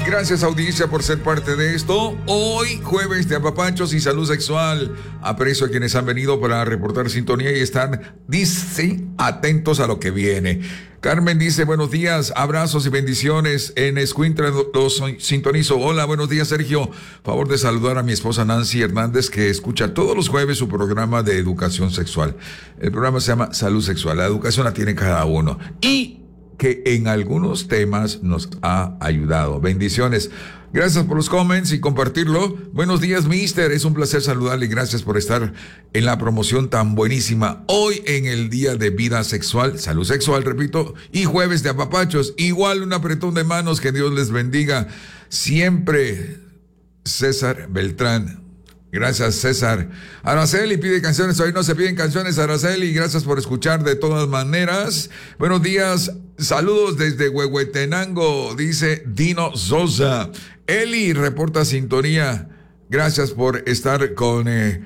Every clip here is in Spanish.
Gracias, audiencia, por ser parte de esto. Hoy, jueves de apapachos y salud sexual. Aprecio a quienes han venido para reportar sintonía y están, dice, atentos a lo que viene. Carmen dice, buenos días, abrazos y bendiciones. En Escuintla los sintonizo. Hola, buenos días, Sergio. Favor de saludar a mi esposa Nancy Hernández, que escucha todos los jueves su programa de educación sexual. El programa se llama Salud Sexual. La educación la tiene cada uno. Y que en algunos temas nos ha ayudado. Bendiciones. Gracias por los comments y compartirlo. Buenos días, mister. Es un placer saludarle y gracias por estar en la promoción tan buenísima. Hoy en el Día de Vida Sexual, Salud Sexual, repito, y jueves de apapachos. Igual un apretón de manos, que Dios les bendiga. Siempre, César Beltrán. Gracias, César. Araceli pide canciones. Hoy no se piden canciones, Araceli. Gracias por escuchar de todas maneras. Buenos días. Saludos desde Huehuetenango, dice Dino Sosa. Eli reporta sintonía. Gracias por estar con el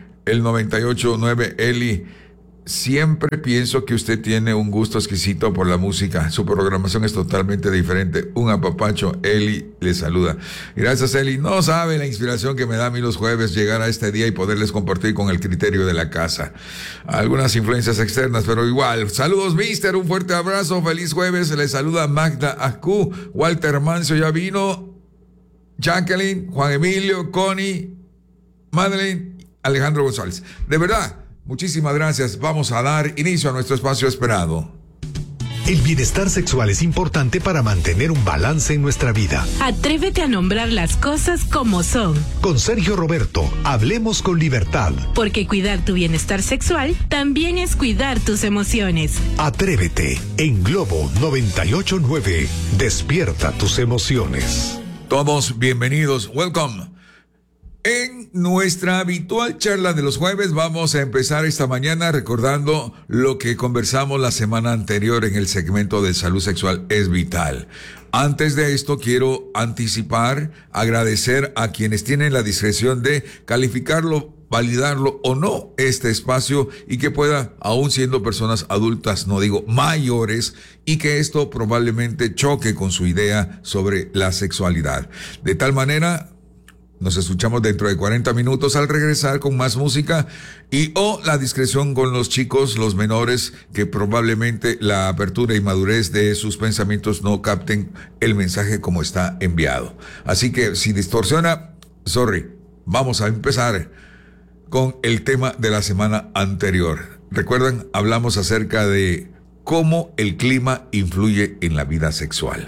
98.9, Eli. Siempre pienso que usted tiene un gusto exquisito por la música. Su programación es totalmente diferente. Un apapacho. Eli le saluda. Gracias, Eli. No sabe la inspiración que me da a mí los jueves llegar a este día y poderles compartir con el criterio de la casa. Algunas influencias externas, pero igual. Saludos, mister. Un fuerte abrazo. Feliz jueves. Le saluda Magda Acu. Walter Mancio ya vino. Jacqueline, Juan Emilio, Connie, Madeleine, Alejandro González. De verdad, muchísimas gracias. Vamos a dar inicio a nuestro espacio esperado. El bienestar sexual es importante para mantener un balance en nuestra vida. Atrévete a nombrar las cosas como son. Con Sergio Roberto, hablemos con libertad. Porque cuidar tu bienestar sexual también es cuidar tus emociones. Atrévete, en Globo 98.9. Despierta tus emociones. Todos bienvenidos. Welcome. En nuestra habitual charla de los jueves vamos a empezar esta mañana recordando lo que conversamos la semana anterior en el segmento de salud sexual es vital. Antes de esto quiero anticipar, agradecer a quienes tienen la discreción de calificarlo, validarlo o no este espacio y que pueda, aún siendo personas adultas, no digo mayores, y que esto probablemente choque con su idea sobre la sexualidad. De tal manera, nos escuchamos dentro de 40 minutos al regresar con más música y la discreción con los chicos, los menores, que probablemente la apertura y madurez de sus pensamientos no capten el mensaje como está enviado. Así que si distorsiona, sorry, vamos a empezar con el tema de la semana anterior. ¿Recuerdan? Hablamos acerca de cómo el clima influye en la vida sexual.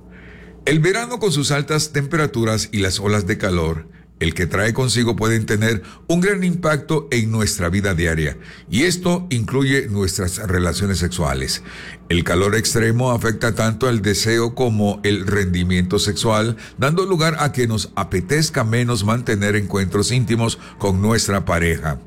El verano con sus altas temperaturas y las olas de calor, el que trae consigo pueden tener un gran impacto en nuestra vida diaria, y esto incluye nuestras relaciones sexuales. El calor extremo afecta tanto el deseo como el rendimiento sexual, dando lugar a que nos apetezca menos mantener encuentros íntimos con nuestra pareja.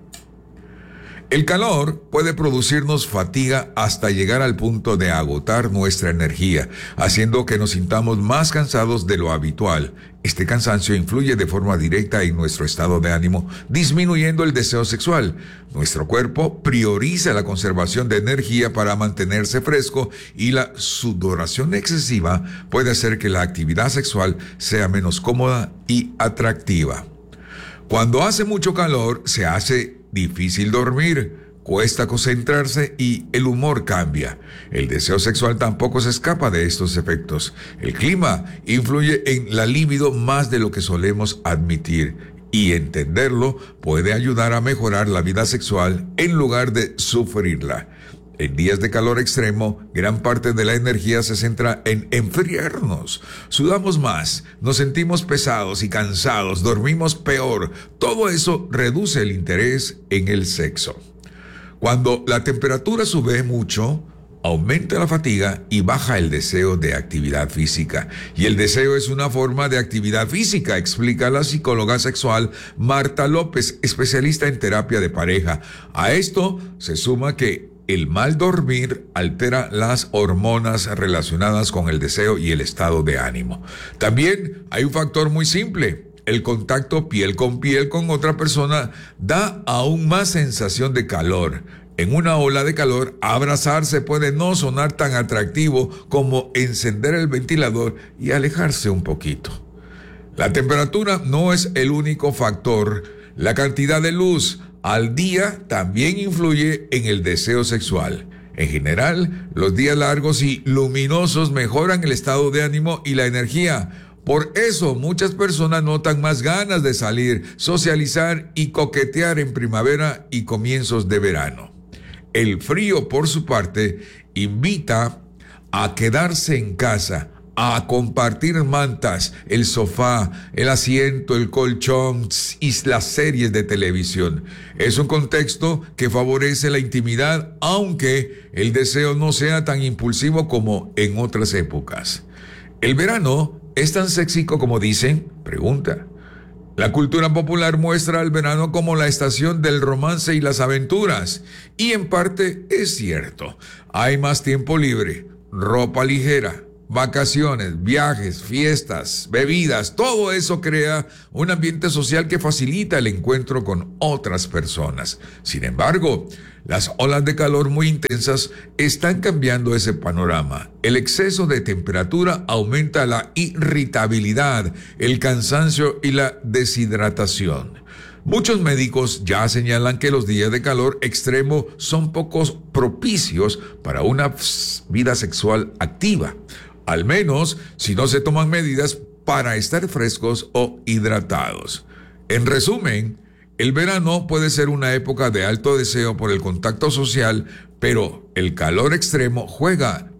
El calor puede producirnos fatiga hasta llegar al punto de agotar nuestra energía, haciendo que nos sintamos más cansados de lo habitual. Este cansancio influye de forma directa en nuestro estado de ánimo, disminuyendo el deseo sexual. Nuestro cuerpo prioriza la conservación de energía para mantenerse fresco y la sudoración excesiva puede hacer que la actividad sexual sea menos cómoda y atractiva. Cuando hace mucho calor, se hace difícil dormir, cuesta concentrarse y el humor cambia. El deseo sexual tampoco se escapa de estos efectos. El clima influye en la libido más de lo que solemos admitir y entenderlo puede ayudar a mejorar la vida sexual en lugar de sufrirla. En días de calor extremo, gran parte de la energía se centra en enfriarnos. Sudamos más, nos sentimos pesados y cansados, dormimos peor. Todo eso reduce el interés en el sexo. Cuando la temperatura sube mucho, aumenta la fatiga y baja el deseo de actividad física. Y el deseo es una forma de actividad física, explica la psicóloga sexual Marta López, especialista en terapia de pareja. A esto se suma que el mal dormir altera las hormonas relacionadas con el deseo y el estado de ánimo. También hay un factor muy simple. El contacto piel con otra persona da aún más sensación de calor. En una ola de calor, abrazarse puede no sonar tan atractivo como encender el ventilador y alejarse un poquito. La temperatura no es el único factor. La cantidad de luz al día también influye en el deseo sexual. En general, los días largos y luminosos mejoran el estado de ánimo y la energía. Por eso muchas personas notan más ganas de salir, socializar y coquetear en primavera y comienzos de verano. El frío, por su parte, invita a quedarse en casa, a compartir mantas, el sofá, el asiento, el colchón y las series de televisión. Es un contexto que favorece la intimidad, aunque el deseo no sea tan impulsivo como en otras épocas. ¿El verano es tan sexy como dicen? Pregunta. La cultura popular muestra al verano como la estación del romance y las aventuras. Y en parte es cierto. Hay más tiempo libre, ropa ligera, vacaciones, viajes, fiestas, bebidas. Todo eso crea un ambiente social que facilita el encuentro con otras personas. Sin embargo, las olas de calor muy intensas están cambiando ese panorama. El exceso de temperatura aumenta la irritabilidad, el cansancio y la deshidratación. Muchos médicos ya señalan que los días de calor extremo son pocos propicios para una vida sexual activa, al menos si no se toman medidas para estar frescos o hidratados. En resumen, el verano puede ser una época de alto deseo por el contacto social, pero el calor extremo juega